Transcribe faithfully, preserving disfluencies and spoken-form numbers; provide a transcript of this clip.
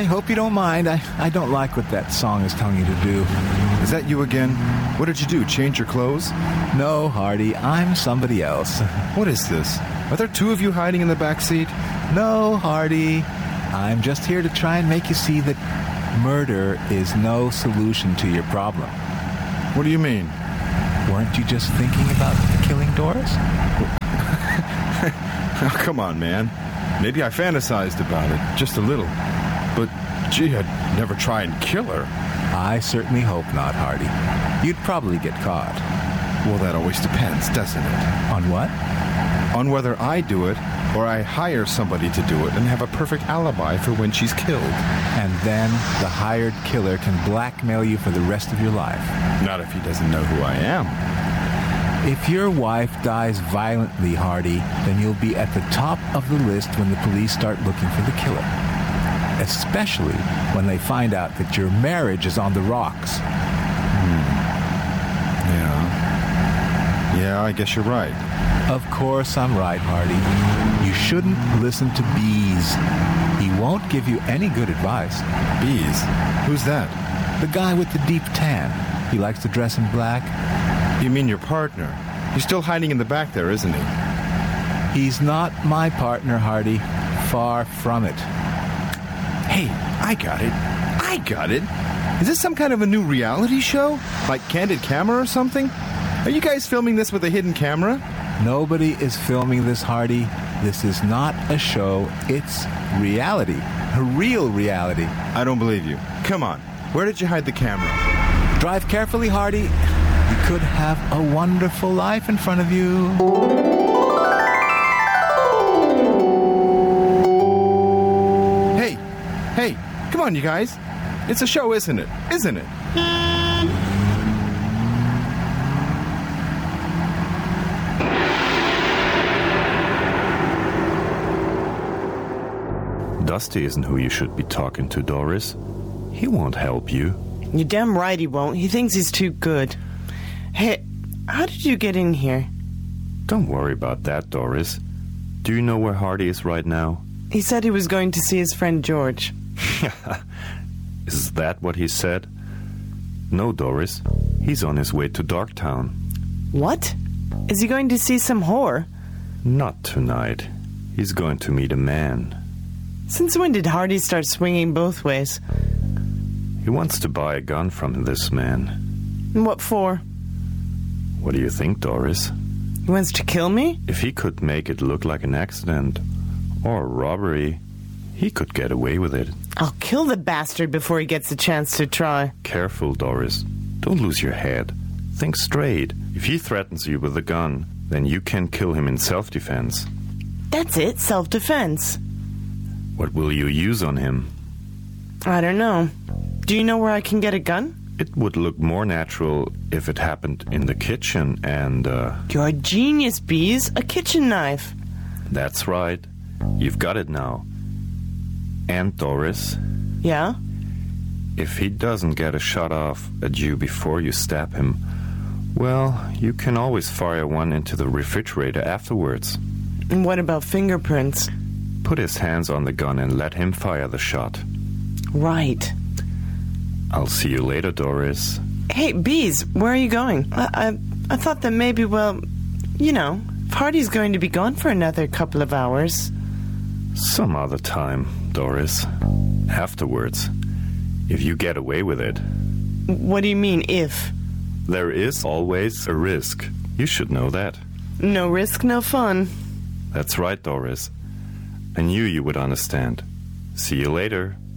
hope you don't mind. I, I don't like what that song is telling you to do. Is that you again? What did you do, change your clothes? No, Hardy, I'm somebody else. What is this? Are there two of you hiding in the back seat? No, Hardy. I'm just here to try and make you see that murder is no solution to your problem. What do you mean? Weren't you just thinking about killing Doris? Oh, come on, man. Maybe I fantasized about it, just a little. But, gee, I'd never try and kill her. I certainly hope not, Hardy. You'd probably get caught. Well, that always depends, doesn't it? On what? On whether I do it, or I hire somebody to do it and have a perfect alibi for when she's killed. And then the hired killer can blackmail you for the rest of your life. Not if he doesn't know who I am. If your wife dies violently, Hardy, then you'll be at the top of the list when the police start looking for the killer. Especially when they find out that your marriage is on the rocks. Hmm. Yeah. Yeah, I guess you're right. Of course I'm right, Hardy. You shouldn't listen to Bees. He won't give you any good advice. Bees? Who's that? The guy with the deep tan. He likes to dress in black. You mean your partner? He's still hiding in the back there, isn't he? He's not my partner, Hardy. Far from it. Hey, I got it. I got it. Is this some kind of a new reality show? Like Candid Camera or something? Are you guys filming this with a hidden camera? Nobody is filming this, Hardy. This is not a show. It's reality. A real reality. I don't believe you. Come on. Where did you hide the camera? Drive carefully, Hardy. You could have a wonderful life in front of you. Hey, hey, come on, you guys. It's a show, isn't it? Isn't it? Dusty isn't who you should be talking to, Doris. He won't help you. You're damn right he won't. He thinks he's too good. Hey, how did you get in here? Don't worry about that, Doris. Do you know where Hardy is right now? He said he was going to see his friend George. Is that what he said? No, Doris. He's on his way to Darktown. What? Is he going to see some whore? Not tonight. He's going to meet a man. Since when did Hardy start swinging both ways? He wants to buy a gun from this man. And what for? What do you think, Doris? He wants to kill me? If he could make it look like an accident or a robbery, he could get away with it. I'll kill the bastard before he gets a chance to try. Careful, Doris. Don't lose your head. Think straight. If he threatens you with a gun, then you can kill him in self-defense. That's it, self-defense. What will you use on him? I don't know. Do you know where I can get a gun? It would look more natural if it happened in the kitchen and, uh... You're a genius, Bees. A kitchen knife. That's right. You've got it now. And, Doris? Yeah? If he doesn't get a shot off at you before you stab him, well, you can always fire one into the refrigerator afterwards. And what about fingerprints? Put his hands on the gun and let him fire the shot. Right. I'll see you later, Doris. Hey, Bees, where are you going? I, I, I thought that maybe, well, you know, Hardy's going to be gone for another couple of hours. Some other time, Doris. Afterwards. If you get away with it. What do you mean, if? There is always a risk. You should know that. No risk, no fun. That's right, Doris. I knew you would understand. See you later.